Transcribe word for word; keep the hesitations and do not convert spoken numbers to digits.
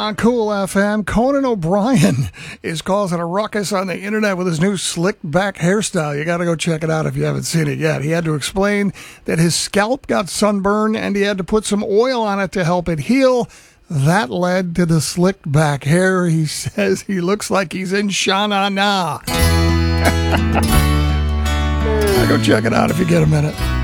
on Cool F M. Conan O'Brien is causing a ruckus on the internet with his new slicked back hairstyle. You got to go check it out if you haven't seen it yet. He had to explain that his scalp got sunburned and he had to put some oil on it to help it heal. That led to the slicked back hair. He says he looks like he's in Sha-Na-Na. Go check it out if you get a minute.